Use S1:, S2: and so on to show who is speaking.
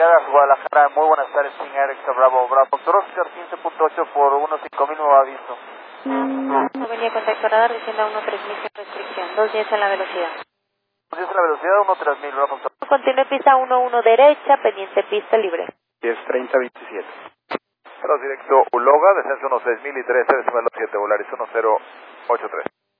S1: llegadas a Guadalajara. Muy buenas tardes, King Eric, Bravo, Bravo. Doctor Oscar 15.8 por 15000 nuevo aviso.
S2: No venía contacto radar diciendo 13000 sin restricción, 210 en la velocidad.
S1: 210 en la velocidad, 13000, Bravo.
S2: Continúe pista 11 derecha, pendiente pista libre.
S3: 103027.
S1: Pero directo Uloga, descenso 16000 y 13, decimal 7, Volaris 1083.